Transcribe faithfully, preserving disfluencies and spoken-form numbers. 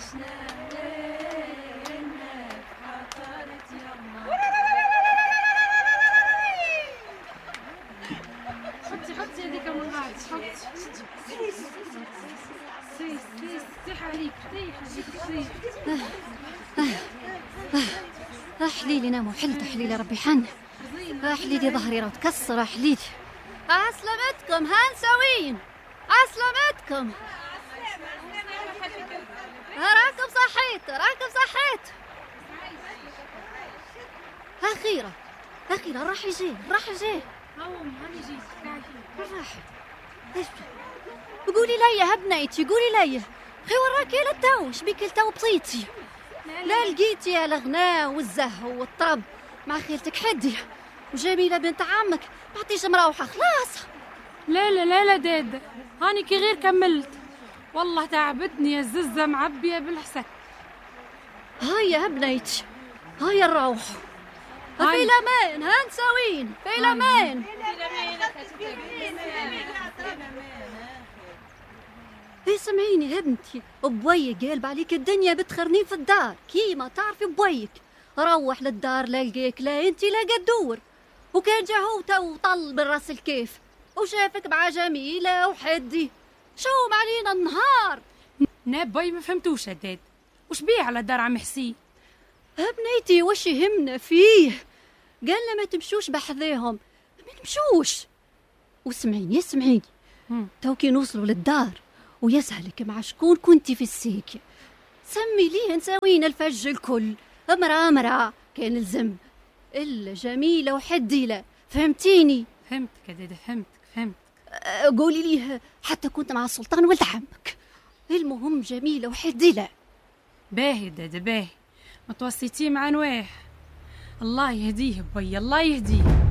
حطي حطي هذيك من بعد حطي سيس سيس سيح عليك طيح عليك طيح حليلي نام وحلت حليلي ربي حن حليلي ظهري راه تكسر حليلي. عسلامتكم هانسوين عسلامتكم راكم صحيت راكم صحيت. أخيرا أخيرا راح يجي راح يجي هاوم هاني جيت راح. ايش قولي لي يا بنيتي قولي لي خي وراكي للتو شبيك لتو بطيتي لا لقيتي يا الغناء والزه والطرب مع خيلتك حدي وجميلة بنت عمك بعطيش مروحة خلاص. لا لا لا لا داد هاني كي غير كملت والله تعبتني يا الززة معبية بالحسك. هيا بنيتي هيا نروح في لمان هانسوين في لمان. اسمعيني يا بنتي بويك قلب عليك الدنيا بتخرني في الدار كيما تعرفي بويك روح للدار لا لقيك لا انتي لا قدور وكان جهوته وطل بالراس الكيف وشافك مع جميلة وحدي شوم علينا النهار. ناب باي ما فهمتوش هداد وش بيه على دار عم حسين. بنيتي وش يهمنا فيه قال ما تمشوش بحذاهم ما نمشوش. واسمعيني اسمعيني توكي نوصلوا للدار ويسهلك مع شكون كنتي في السيكة سمي ليه نساوين الفج الكل امرأة امرأة كان الزم إلا جميلة وحديلة فهمتيني. فهمتك يا دادا فهمتك فهمتك. أه قولي ليه حتى كنت مع السلطان ولد عمك المهم جميلة وحديلة. باهي دادا باهي متوسطين مع نواح الله يهديه بي الله يهديه.